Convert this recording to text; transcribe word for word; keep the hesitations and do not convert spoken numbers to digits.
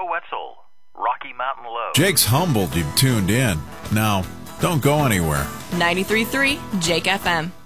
Joe Wetzel, Rocky Mountain Low. Jake's humbled you've tuned in. Now, don't go anywhere. ninety-three point three Jake F M.